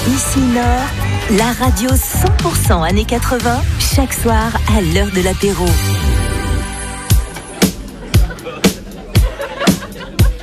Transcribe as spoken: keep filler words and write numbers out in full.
Ici Nord, la radio cent pour cent années quatre-vingts, chaque soir à l'heure de l'apéro.